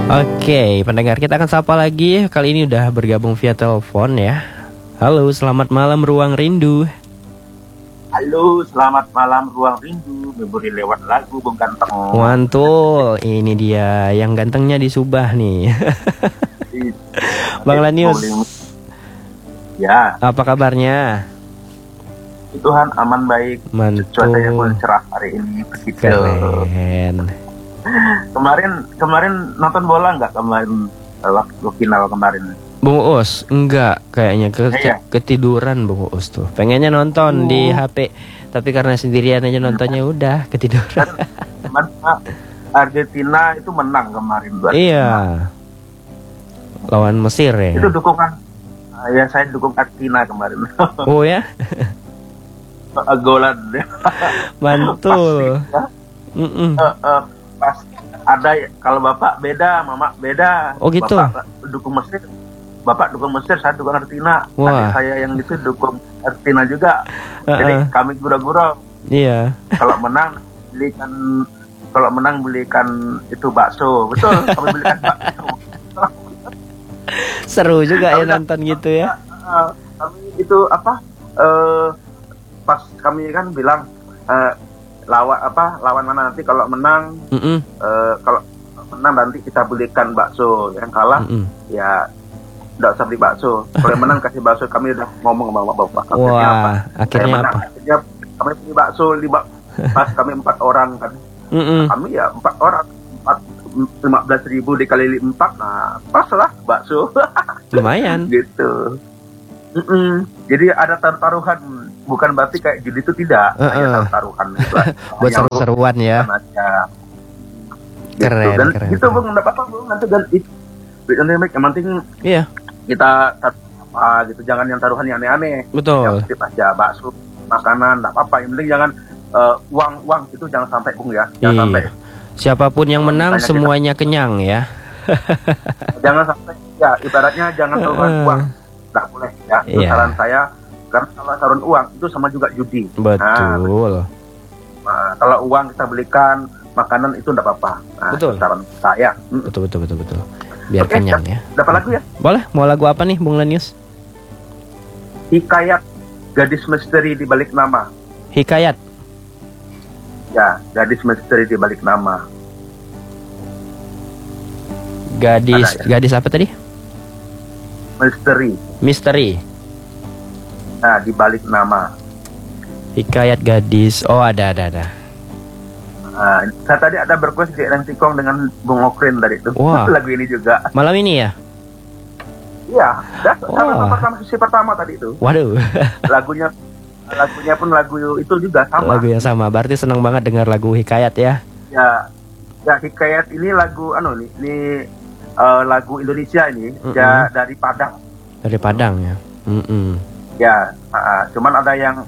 Oke, pendengar, kita akan sapa lagi. Kali ini udah bergabung via telepon ya. Halo, selamat malam Ruang Rindu. Halo, selamat malam Ruang Rindu. Memberi lewat lagu Bung Ganteng. Mantul, ini dia yang gantengnya di Subah nih. Bang Lanius, ya, apa kabarnya? Tuhan aman baik. Cuacanya pun Mantul, cerah hari ini. Begitu. keren. Kemarin nonton bola nggak kemarin waktu final kemarin? Bung Uus, enggak, kayaknya Iya. ketiduran Bung Uus tuh. Pengennya nonton di HP, tapi karena sendirian aja nontonnya udah ketiduran. Cuman Argentina itu menang kemarin. Iya, lawan Mesir ya. Itu dukungan. Ya saya dukung Argentina kemarin. Oh ya, Golan. mantul. Pasti, ya. Mm-mm. Pas ada kalau bapak beda, mama beda. Oh gitu. Bapak dukung Mesir, bapak dukung Mesir, saya dukung Argentina. Wah. Adik saya yang itu dukung Argentina juga. Jadi kami gurau-gurau. Iya. Kalau menang belikan itu bakso. Betul, kami belikan bakso. Seru juga ya nonton gitu ya. Kami itu pas kami kan bilang lawan mana nanti kalau menang. Mm-mm. Kalau menang nanti kita belikan bakso, yang kalah ya nggak usah beli bakso. Kalau yang menang kasih bakso. Kami udah ngomong sama bapak. Wah, akhirnya menang, apa? akhirnya kami beli bakso pas kami 4 orang kan. Kami ya 4 orang, 15.000 dikali 4, nah pas lah bakso. Lumayan. Gitu. Jadi ada taruhan, bukan berarti kayak judi itu tidak. Hanya taruhan gitu. Buat seru-seruan ya. Aja. Gitu. Keren, Dan keren. gitu Bung, enggak apa-apa Bung, nanti ganti. Yang penting Iya, kita apa gitu, jangan yang taruhan yang aneh-aneh. betul. Yang penting aja bakso, makanan, enggak apa-apa. Yang penting jangan uang itu jangan sampai Bung ya. Jangan sampai. Iya. Siapapun yang menang Misalnya semuanya kenyang ya. Jangan sampai ya, ibaratnya jangan taruhan uang. Enggak boleh ya. Itu Iya. saran saya. Karena kalau taruhan uang itu sama juga judi. Betul. Nah, kalau uang kita belikan makanan itu enggak apa-apa. Nah, Betul. itu saran saya. Betul. Biar Oke, kenyang ya. Dapat lagu ya? Boleh, mau lagu apa nih Bung Lanius? Hikayat gadis misteri di balik nama. Hikayat. Ya, gadis misteri di balik nama. Gadis, Ada ya? gadis apa tadi? Misteri. Misteri. Nah, di balik nama. Hikayat gadis. Oh, ada. Nah, saya tadi ada berkuas di Rentikong dengan Bung Okrin tadi itu. Wah. Lagu ini juga. Malam ini ya? Iya, Wah. sesi pertama tadi itu. Waduh. Lagunya pun lagu itu juga sama. Lagu yang sama. Berarti senang banget dengar lagu Hikayat ya. Ya Hikayat ini lagu ini lagu Indonesia ini, ya dari Padang. Dari Padang ya. Ya, cuman ada yang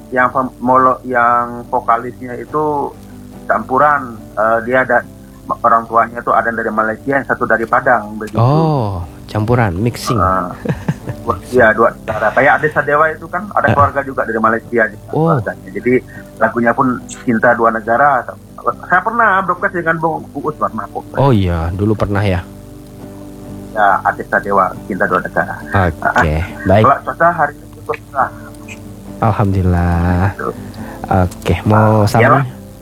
vokalisnya itu campuran. Dia ada orang tuanya itu ada dari Malaysia, yang satu dari Padang begitu. Oh, campuran, mixing. Iya, dua saudara. Kayak Ade Sadewa itu kan ada keluarga juga dari Malaysia. Keluarganya. Jadi lagunya pun cinta dua negara. Saya pernah broadcast dengan Bung Uus pernah. Oh iya, dulu pernah ya. Ya, Ade Sadewa, cinta dua negara. Oke, baik. Kalau cuaca hari ini cukup cerah. Alhamdulillah. Gitu. Oke, mau sambung?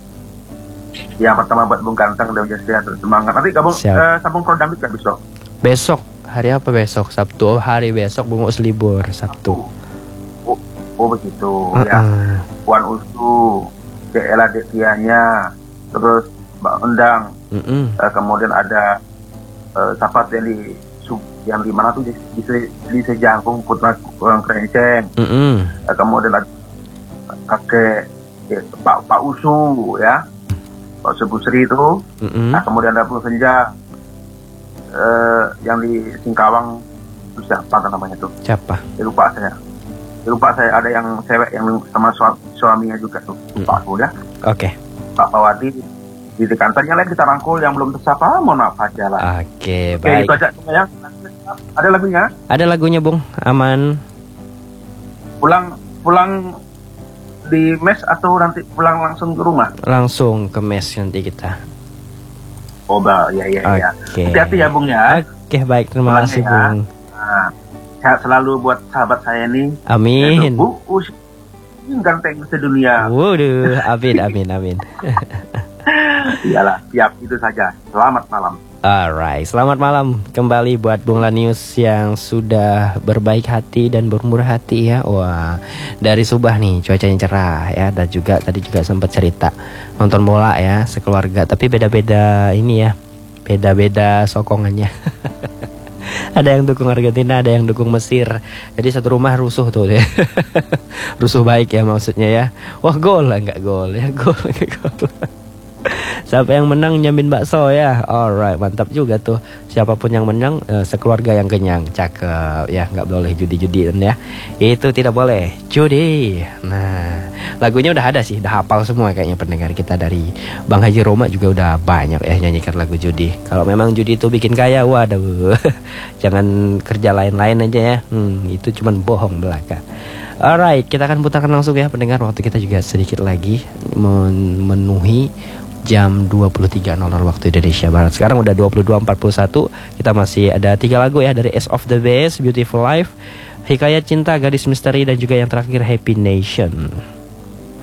Yang pertama buat Bung Kantang dan Justia semangat. Nanti gabung sambung Prodamit kan besok. Besok, hari apa besok? Sabtu. Oh, hari besok Bung Uus libur Sabtu. Oh begitu ya. Puan Usu, Ella Detianya, terus Mbak Endang. Kemudian ada siapa yang di mana tuh di Sejangkung Putra Kurang Kerenceng. Kemudian ada kakek Pak Usu ya. Pak Sebusri itu. Nah, kemudian ada Bu Senja yang di Singkawang, itu siapa namanya tuh? Siapa? Lupa saya ada yang cewek yang sama suaminya juga tuh. Lupa aku ya. Oke. Pak Pawadi di kantornya lain kita rangkul, yang belum tersapa mohon maaf aja lah. Oke, baik. Itu aja ya. Ada lagunya? Ada lagunya Bung, aman. Pulang di mes atau nanti pulang langsung ke rumah? Langsung ke mes nanti kita. Oh, ya. Hati-hati ya Bung ya. Oke, baik, terima kasih Bung. Nah, sehat selalu buat sahabat saya ini. Amin. Bu, ganteng sedunia. Waduh, amin. Iyalah, siap itu saja. Selamat malam. Alright, selamat malam kembali buat Bung Lanius yang sudah berbaik hati dan bermurah hati ya. Wah, dari Subah nih cuacanya cerah ya, dan juga tadi juga sempat cerita nonton bola ya sekeluarga, tapi beda-beda ini ya, beda-beda sokongannya. Ada yang dukung Argentina, ada yang dukung Mesir. Jadi satu rumah rusuh tuh ya. Rusuh baik ya maksudnya ya. Wah, gol lah nggak gol ya, gol nggak gol. Siapa yang menang nyamin bakso ya. Alright, mantap juga tuh. Siapapun yang menang sekeluarga yang kenyang. Cakep ya, nggak boleh judi-judian ya. Itu tidak boleh judi. Nah, lagunya udah ada sih, udah hafal semua kayaknya pendengar kita. Dari Bang Haji Roma juga udah banyak ya nyanyikan lagu judi. Kalau memang judi itu bikin kaya, waduh. Jangan kerja lain-lain aja ya. Itu cuman bohong belaka. Alright, kita akan putarkan langsung ya pendengar. Waktu kita juga sedikit lagi memenuhi jam 23.00 waktu Indonesia Barat. Sekarang udah 22.41. Kita masih ada 3 lagu ya, dari Ace of the Base, Beautiful Life, Hikayat Cinta, Gadis Misteri, dan juga yang terakhir Happy Nation.